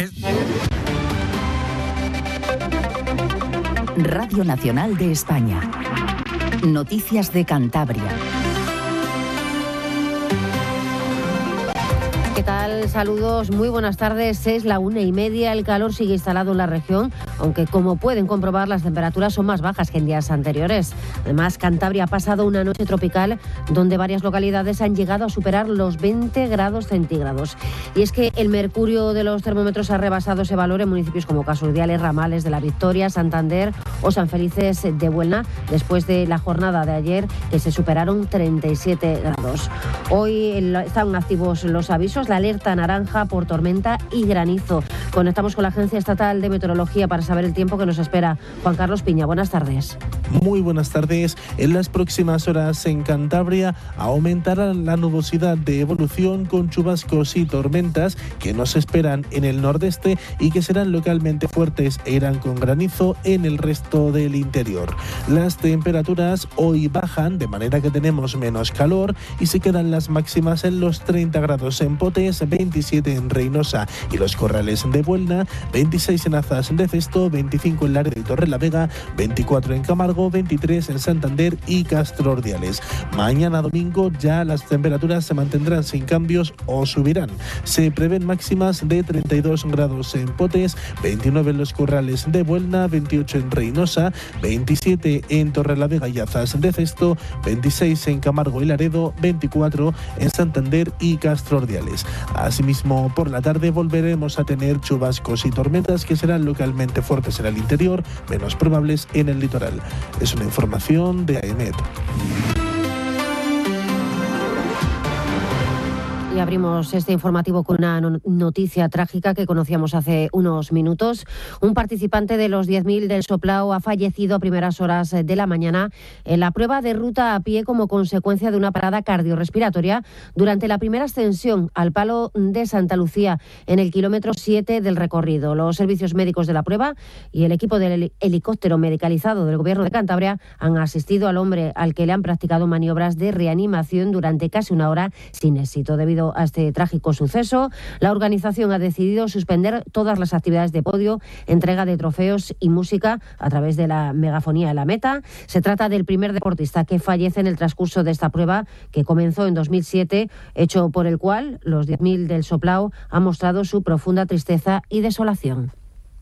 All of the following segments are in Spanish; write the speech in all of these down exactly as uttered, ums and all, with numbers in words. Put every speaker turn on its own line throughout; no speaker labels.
Es...
Radio Nacional de España. Noticias de Cantabria.
¿Qué tal? Saludos, muy buenas tardes. Es la una y media, el calor sigue instalado en la región, aunque como pueden comprobar las temperaturas son más bajas que en días anteriores. Además, Cantabria ha pasado una noche tropical donde varias localidades han llegado a superar los veinte grados centígrados. Y es que el mercurio de los termómetros ha rebasado ese valor en municipios como Casurdiales, Ramales de la Victoria, Santander o San Felices de Buelna, después de la jornada de ayer que se superaron treinta y siete grados. Hoy están activos los avisos, la alerta naranja por tormenta y granizo. Conectamos con la Agencia Estatal de Meteorología para saber el tiempo que nos espera. Juan Carlos Piña, buenas tardes.
Muy buenas tardes. En las próximas horas en Cantabria aumentará la nubosidad de evolución con chubascos y tormentas que nos esperan en el nordeste y que serán localmente fuertes e irán con granizo en el resto del interior. Las temperaturas hoy bajan de manera que tenemos menos calor y se quedan las máximas en los treinta grados en Potes, veintisiete en Reynosa y Los Corrales de Buelna, veintiséis en Azas de Cesto, veinticinco en Laredo y Torrelavega, veinticuatro en Camargo, veintitrés en Santander y Castro Ordiales. Mañana domingo ya las temperaturas se mantendrán sin cambios o subirán. Se prevén máximas de treinta y dos grados en Potes, veintinueve en Los Corrales de Buelna, veintiocho en Reynosa, veintisiete en Torrelavega y Azas de Cesto, veintiséis en Camargo y Laredo, veinticuatro en Santander y Castro Ordiales. Asimismo, por la tarde volveremos a tener chubascos y tormentas que serán localmente fuertes en el interior, menos probables en el litoral. Es una información de AEMET.
Y abrimos este informativo con una noticia trágica que conocíamos hace unos minutos. Un participante de los diez mil del Soplao ha fallecido a primeras horas de la mañana en la prueba de ruta a pie como consecuencia de una parada cardiorrespiratoria durante la primera ascensión al Palo de Santa Lucía en el kilómetro siete del recorrido. Los servicios médicos de la prueba y el equipo del helicóptero medicalizado del Gobierno de Cantabria han asistido al hombre al que le han practicado maniobras de reanimación durante casi una hora sin éxito. Debido a este trágico suceso, la organización ha decidido suspender todas las actividades de podio, entrega de trofeos y música a través de la megafonía de la meta. Se trata del primer deportista que fallece en el transcurso de esta prueba, que comenzó en dos mil siete, hecho por el cual los diez mil del Soplao han mostrado su profunda tristeza y desolación.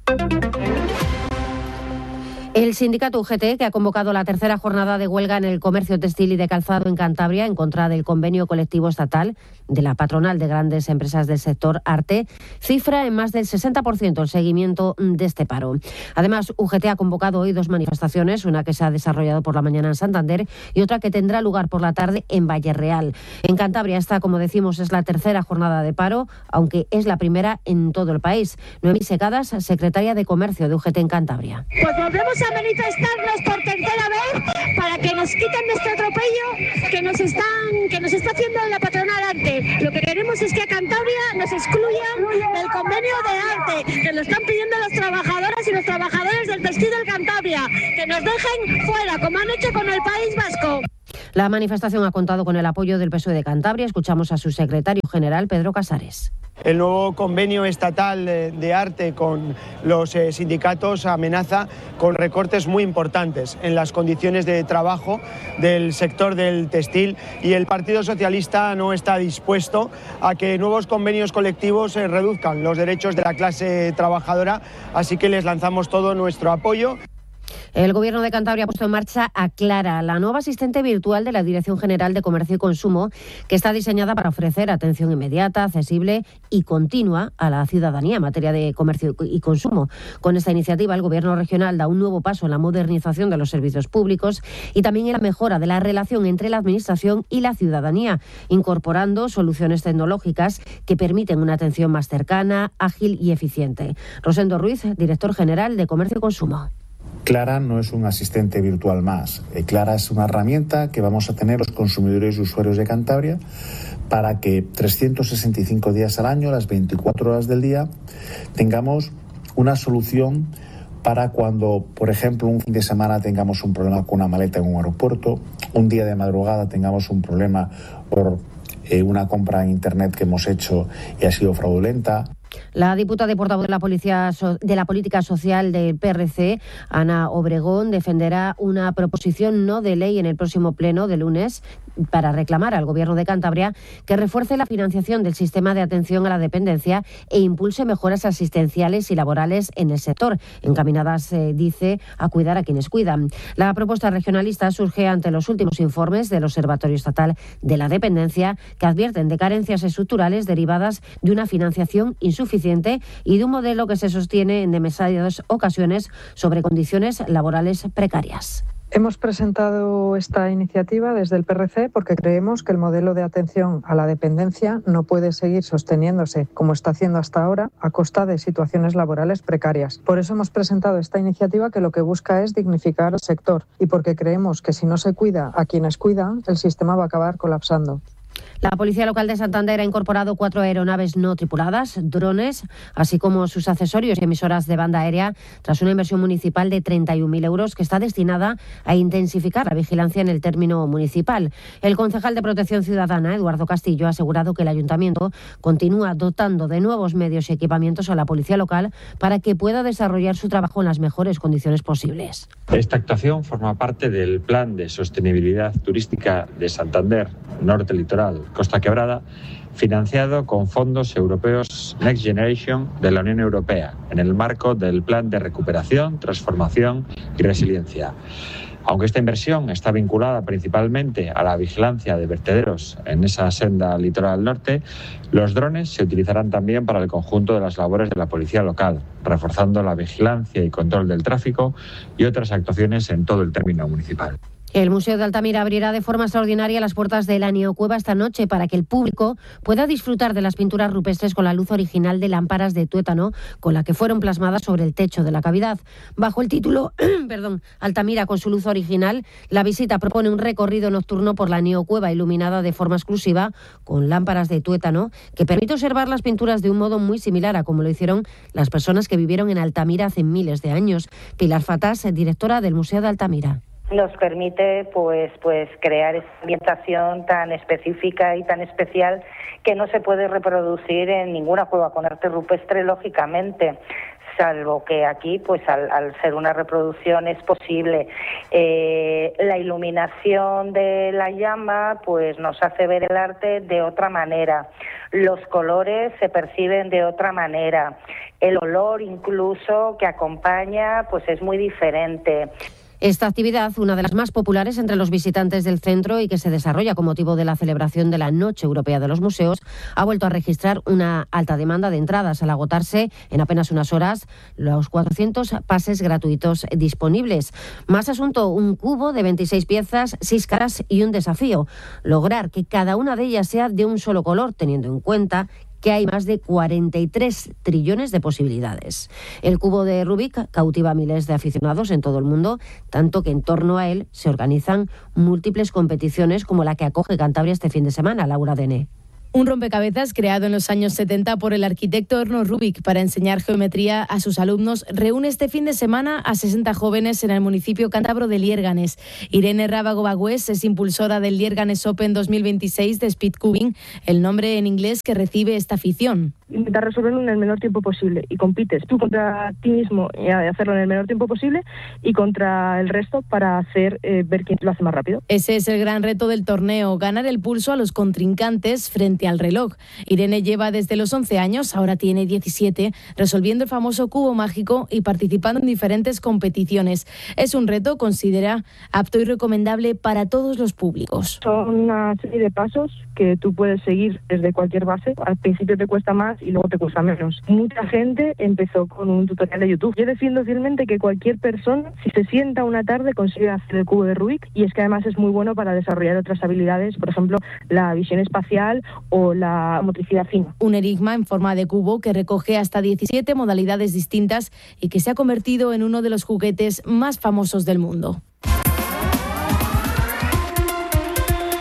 El sindicato U G T, que ha convocado la tercera jornada de huelga en el comercio textil y de calzado en Cantabria en contra del convenio colectivo estatal de la patronal de grandes empresas del sector Arte, cifra en más del sesenta por ciento el seguimiento de este paro. Además, U G T ha convocado hoy dos manifestaciones, una que se ha desarrollado por la mañana en Santander y otra que tendrá lugar por la tarde en Valle Real. En Cantabria esta, como decimos, es la tercera jornada de paro, aunque es la primera en todo el país. Noemí Secadas, secretaria de Comercio de U G T en Cantabria.
Pues volvemos a manifestarnos por tercera vez para que nos quiten nuestro atropello que nos están que nos está haciendo la patronal Arte. Lo que queremos es que a Cantabria nos excluyan del convenio de Arte, que lo están pidiendo las trabajadoras y los trabajadores del textil del Cantabria, que nos dejen fuera, como han hecho con el País Vasco.
La manifestación ha contado con el apoyo del P S O E de Cantabria. Escuchamos a su secretario general, Pedro Casares.
El nuevo convenio estatal de arte con los sindicatos amenaza con recortes muy importantes en las condiciones de trabajo del sector del textil y el Partido Socialista no está dispuesto a que nuevos convenios colectivos reduzcan los derechos de la clase trabajadora, así que les lanzamos todo nuestro apoyo.
El Gobierno de Cantabria ha puesto en marcha a Clara, la nueva asistente virtual de la Dirección General de Comercio y Consumo, que está diseñada para ofrecer atención inmediata, accesible y continua a la ciudadanía en materia de comercio y consumo. Con esta iniciativa, el Gobierno regional da un nuevo paso en la modernización de los servicios públicos y también en la mejora de la relación entre la Administración y la ciudadanía, incorporando soluciones tecnológicas que permiten una atención más cercana, ágil y eficiente. Rosendo Ruiz, director general de Comercio y Consumo.
Clara no es un asistente virtual más. Clara es una herramienta que vamos a tener los consumidores y usuarios de Cantabria para que trescientos sesenta y cinco días al año, las veinticuatro horas del día, tengamos una solución para cuando, por ejemplo, un fin de semana tengamos un problema con una maleta en un aeropuerto, un día de madrugada tengamos un problema por eh, una compra en Internet que hemos hecho y ha sido fraudulenta.
La diputada y portavoz de la, Policía, de la Política Social del P R C, Ana Obregón, defenderá una proposición no de ley en el próximo pleno de lunes para reclamar al Gobierno de Cantabria que refuerce la financiación del sistema de atención a la dependencia e impulse mejoras asistenciales y laborales en el sector, encaminadas, eh, dice, a cuidar a quienes cuidan. La propuesta regionalista surge ante los últimos informes del Observatorio Estatal de la Dependencia, que advierten de carencias estructurales derivadas de una financiación insuficiente y de un modelo que se sostiene en demasiadas ocasiones sobre condiciones laborales precarias.
Hemos presentado esta iniciativa desde el P R C porque creemos que el modelo de atención a la dependencia no puede seguir sosteniéndose como está haciendo hasta ahora a costa de situaciones laborales precarias. Por eso hemos presentado esta iniciativa que lo que busca es dignificar el sector y porque creemos que si no se cuida a quienes cuidan, el sistema va a acabar colapsando.
La Policía Local de Santander ha incorporado cuatro aeronaves no tripuladas, drones, así como sus accesorios y emisoras de banda aérea, tras una inversión municipal de treinta y un mil euros que está destinada a intensificar la vigilancia en el término municipal. El concejal de Protección Ciudadana, Eduardo Castillo, ha asegurado que el Ayuntamiento continúa dotando de nuevos medios y equipamientos a la Policía Local para que pueda desarrollar su trabajo en las mejores condiciones posibles.
Esta actuación forma parte del Plan de Sostenibilidad Turística de Santander, Norte Litoral, Costa Quebrada, financiado con fondos europeos Next Generation de la Unión Europea, en el marco del Plan de Recuperación, Transformación y Resiliencia. Aunque esta inversión está vinculada principalmente a la vigilancia de vertederos en esa senda litoral norte, los drones se utilizarán también para el conjunto de las labores de la policía local, reforzando la vigilancia y control del tráfico y otras actuaciones en todo el término municipal.
El Museo de Altamira abrirá de forma extraordinaria las puertas de la Neocueva esta noche para que el público pueda disfrutar de las pinturas rupestres con la luz original de lámparas de tuétano con la que fueron plasmadas sobre el techo de la cavidad. Bajo el título perdón, Altamira con su luz original, la visita propone un recorrido nocturno por la Neocueva iluminada de forma exclusiva con lámparas de tuétano que permite observar las pinturas de un modo muy similar a como lo hicieron las personas que vivieron en Altamira hace miles de años. Pilar Fatás, directora del Museo de Altamira.
Nos permite pues pues crear esa ambientación tan específica y tan especial que no se puede reproducir en ninguna cueva con arte rupestre, lógicamente, salvo que aquí, pues al, al ser una reproducción es posible. Eh, la iluminación de la llama pues nos hace ver el arte de otra manera. Los colores se perciben de otra manera. El olor incluso que acompaña pues es muy diferente.
Esta actividad, una de las más populares entre los visitantes del centro y que se desarrolla con motivo de la celebración de la Noche Europea de los Museos, ha vuelto a registrar una alta demanda de entradas al agotarse en apenas unas horas los cuatrocientos pases gratuitos disponibles. Más asunto, un cubo de veintiséis piezas, seis caras y un desafío. Lograr que cada una de ellas sea de un solo color, teniendo en cuenta que hay más de cuarenta y tres trillones de posibilidades. El cubo de Rubik cautiva a miles de aficionados en todo el mundo, tanto que en torno a él se organizan múltiples competiciones como la que acoge Cantabria este fin de semana, Laura Dene.
Un rompecabezas creado en los años setenta por el arquitecto Erno Rubik para enseñar geometría a sus alumnos reúne este fin de semana a sesenta jóvenes en el municipio cántabro de Liérganes. Irene Rábago Bagüés es impulsora del Liérganes Open dos mil veintiséis de Speedcubing, el nombre en inglés que recibe esta afición.
Intentar resolverlo en el menor tiempo posible y compites tú contra ti mismo y hacerlo en el menor tiempo posible y contra el resto para hacer eh, ver quién lo hace más rápido.
Ese es el gran reto del torneo, ganar el pulso a los contrincantes frente al reloj. Irene lleva desde los once años, ahora tiene diecisiete, resolviendo el famoso cubo mágico y participando en diferentes competiciones. Es un reto, considera, apto y recomendable para todos los públicos.
Son una serie de pasos que tú puedes seguir desde cualquier base. Al principio te cuesta más y luego te cuesta menos. Mucha gente empezó con un tutorial de YouTube. Yo defiendo fielmente que cualquier persona, si se sienta una tarde, consigue hacer el cubo de Rubik, y es que además es muy bueno para desarrollar otras habilidades, por ejemplo, la visión espacial o la motricidad fina.
Un enigma en forma de cubo que recoge hasta diecisiete modalidades distintas y que se ha convertido en uno de los juguetes más famosos del mundo.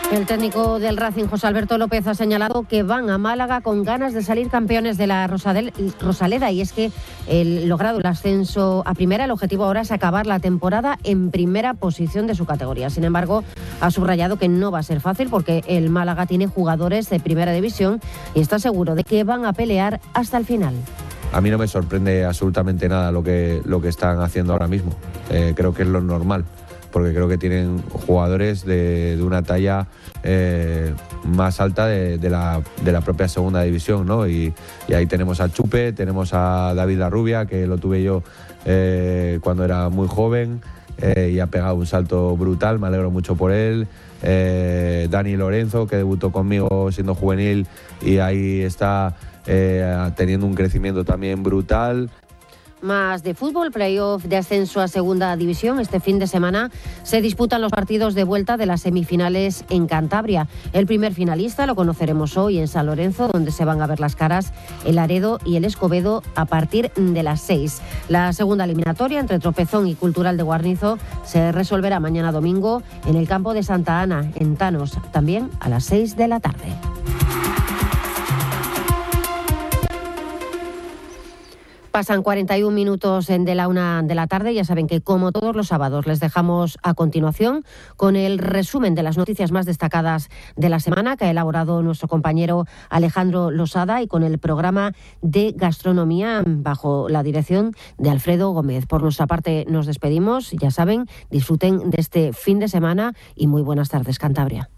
El técnico del Racing, José Alberto López, ha señalado que van a Málaga con ganas de salir campeones de la Rosadel, Rosaleda, y es que el logrado el ascenso a primera, el objetivo ahora es acabar la temporada en primera posición de su categoría. Sin embargo, ha subrayado que no va a ser fácil porque el Málaga tiene jugadores de primera división y está seguro de que van a pelear hasta el final.
A mí no me sorprende absolutamente nada lo que, lo que están haciendo ahora mismo. Eh, creo que es lo normal, porque creo que tienen jugadores de, de una talla eh, más alta de, de, la, de la propia segunda división, ¿no? Y, y ahí tenemos a Chupe, tenemos a David Larrubia, que lo tuve yo eh, cuando era muy joven eh, y ha pegado un salto brutal, me alegro mucho por él. Eh, Dani Lorenzo, que debutó conmigo siendo juvenil y ahí está eh, teniendo un crecimiento también brutal.
Más de fútbol, playoff de ascenso a segunda división. Este fin de semana se disputan los partidos de vuelta de las semifinales en Cantabria. El primer finalista lo conoceremos hoy en San Lorenzo, donde se van a ver las caras el Laredo y el Escobedo a partir de las seis. La segunda eliminatoria entre Tropezón y Cultural de Guarnizo se resolverá mañana domingo en el campo de Santa Ana, en Tanos, también a las seis de la tarde. Pasan cuarenta y un minutos de la una de la tarde. Ya saben que, como todos los sábados, les dejamos a continuación con el resumen de las noticias más destacadas de la semana que ha elaborado nuestro compañero Alejandro Losada, y con el programa de gastronomía bajo la dirección de Alfredo Gómez. Por nuestra parte nos despedimos. Ya saben, disfruten de este fin de semana y muy buenas tardes, Cantabria.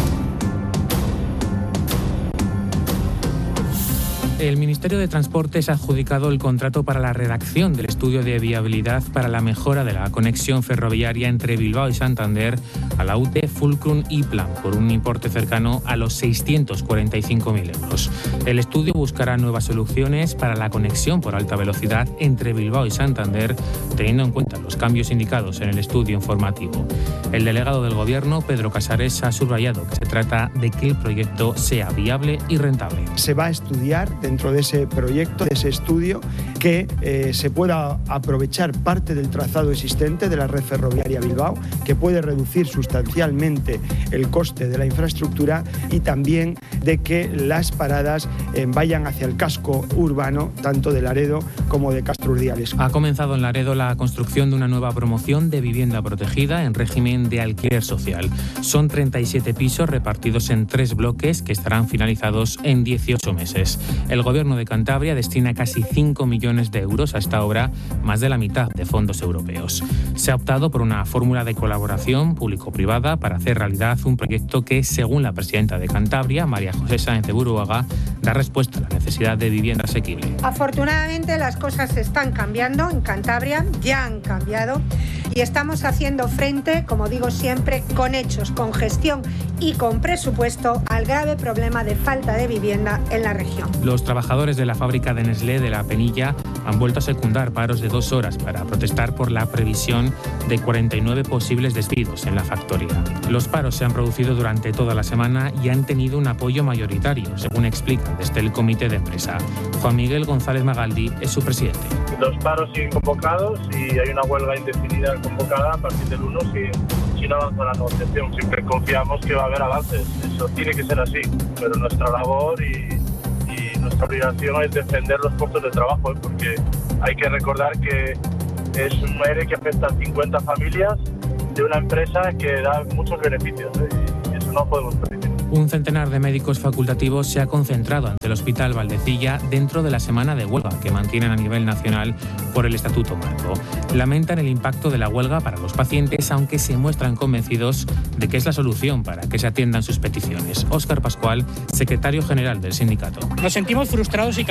El Ministerio de Transportes ha adjudicado el contrato para la redacción del estudio de viabilidad para la mejora de la conexión ferroviaria entre Bilbao y Santander a la U T E Fulcrum y Plan por un importe cercano a los seiscientos cuarenta y cinco mil euros. El estudio buscará nuevas soluciones para la conexión por alta velocidad entre Bilbao y Santander, teniendo en cuenta los cambios indicados en el estudio informativo. El delegado del Gobierno, Pedro Casares, ha subrayado que se trata de que el proyecto sea viable y rentable.
Se va a estudiar dentro de ese proyecto, de ese estudio, que eh, se pueda aprovechar parte del trazado existente de la red ferroviaria Bilbao, que puede reducir sustancialmente el coste de la infraestructura, y también de que las paradas eh, vayan hacia el casco urbano, tanto de Laredo como de Castro Urdiales.
Ha comenzado en Laredo la construcción de una nueva promoción de vivienda protegida en régimen de alquiler social. Son treinta y siete pisos repartidos en tres bloques que estarán finalizados en dieciocho meses. El Gobierno de Cantabria destina casi cinco millones de euros a esta obra, más de la mitad de fondos europeos. Se ha optado por una fórmula de colaboración público-privada para hacer realidad un proyecto que, según la presidenta de Cantabria, María José Sáenz de Buruaga, da respuesta a la necesidad de vivienda asequible.
Afortunadamente, las cosas están cambiando en Cantabria, ya han cambiado, y estamos haciendo frente, como digo siempre, con hechos, con gestión y con presupuesto al grave problema de falta de vivienda en la región.
Los trabajadores de la fábrica de Nestlé de La Penilla han vuelto a secundar paros de dos horas para protestar por la previsión de cuarenta y nueve posibles despidos en la factoría. Los paros se han producido durante toda la semana y han tenido un apoyo mayoritario, según explica desde el comité de empresa. Juan Miguel González Magaldi es su presidente.
Los paros siguen convocados y hay una huelga indefinida convocada a partir del uno si, si no avanza la negociación. Siempre confiamos que va a haber avances. Eso tiene que ser así, pero nuestra labor y nuestra obligación es defender los puestos de trabajo, ¿eh? Porque hay que recordar que es un E R E que afecta a cincuenta familias de una empresa que da muchos beneficios, ¿eh? Y eso no podemos permitir.
Un centenar de médicos facultativos se ha concentrado ante el Hospital Valdecilla dentro de la semana de huelga que mantienen a nivel nacional por el Estatuto Marco. Lamentan el impacto de la huelga para los pacientes, aunque se muestran convencidos de que es la solución para que se atiendan sus peticiones. Óscar Pascual, secretario general del sindicato.
Nos sentimos frustrados y